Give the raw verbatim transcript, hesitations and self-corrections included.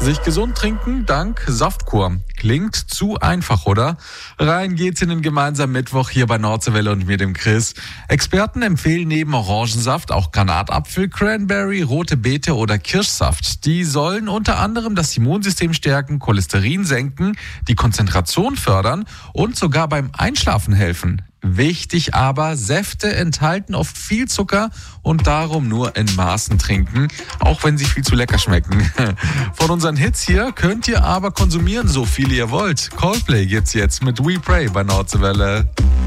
Sich gesund trinken dank Saftkur. Klingt zu einfach, oder? Rein geht's in den gemeinsamen Mittwoch hier bei Nordseewelle und mir, dem Chris. Experten empfehlen neben Orangensaft auch Granatapfel, Cranberry, rote Beete oder Kirschsaft. Die sollen unter anderem das Immunsystem stärken, Cholesterin senken, die Konzentration fördern und sogar beim Einschlafen helfen. Wichtig aber, Säfte enthalten oft viel Zucker und darum nur in Maßen trinken, auch wenn sie viel zu lecker schmecken. Von unseren Hits hier könnt ihr aber konsumieren, so viel ihr wollt. Coldplay gibt's jetzt mit We Pray bei Nordseewelle.